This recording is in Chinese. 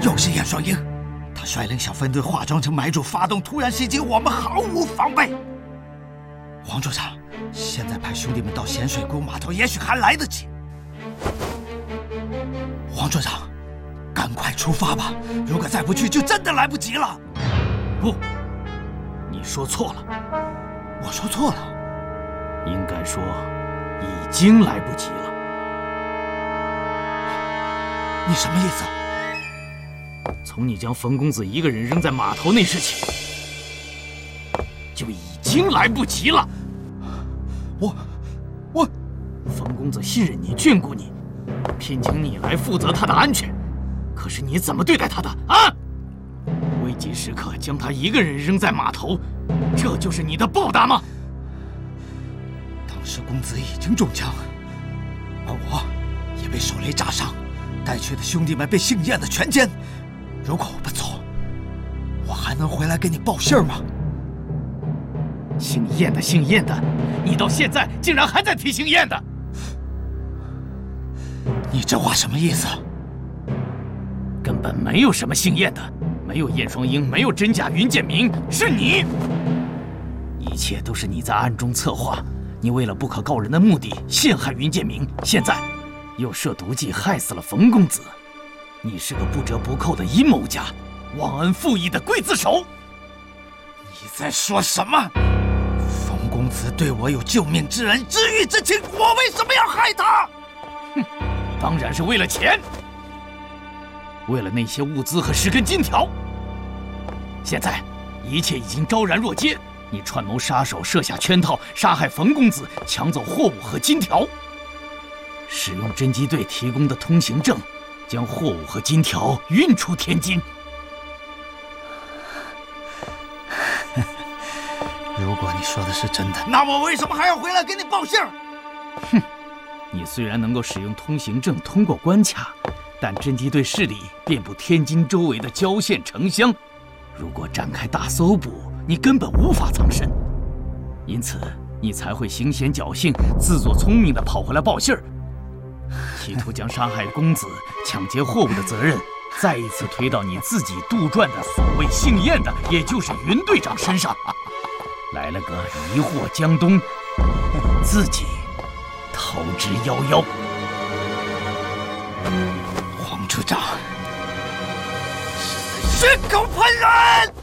又是燕双鹰，他率领小分队化妆成买主，发动突然袭击，我们毫无防备。黄处长，现在派兄弟们到咸水沟码头，也许还来得及。黄处长，赶快出发吧！如果再不去，就真的来不及了。 不，你说错了。 我说错了？ 应该说，已经来不及了。 你什么意思？ 从你将冯公子一个人扔在码头那时起，就已经来不及了。 我， 冯公子信任你，眷顾你，聘请你来负责他的安全。可是你怎么对待他的啊？危急时刻将他一个人扔在码头，这就是你的报答吗？ 当时公子已经中枪，而我也被手雷炸伤，带去的兄弟们被姓燕的全歼。如果我不走，我还能回来给你报信吗？ 姓燕的，你到现在竟然还在提姓燕的， 你这话什么意思？ 根本没有什么姓燕的，没有燕双鹰，没有真假云建明，是你。一切都是你在暗中策划，你为了不可告人的目的陷害云建明，现在又设毒计害死了冯公子。你是个不折不扣的阴谋家，忘恩负义的刽子手。 你在说什么？冯公子对我有救命之恩、知遇之情，我为什么要害他？ 哼，当然是为了钱，为了那些物资和10根金条。现在一切已经昭然若揭，你串谋杀手，设下圈套，杀害冯公子，抢走货物和金条，使用侦缉队提供的通行证，将货物和金条运出天津。 如果你说的是真的，那我为什么还要回来给你报信？ 哼，你虽然能够使用通行证通过关卡，但侦缉队势力遍布天津周围的郊县城乡，如果展开大搜捕，你根本无法藏身。因此，你才会行险侥幸，自作聪明地跑回来报信儿，企图将杀害公子、抢劫货物的责任再一次推到你自己杜撰的所谓姓燕的，也就是云队长身上。来了个疑惑江东，自己逃之夭夭。 黄处长是在血口喷人！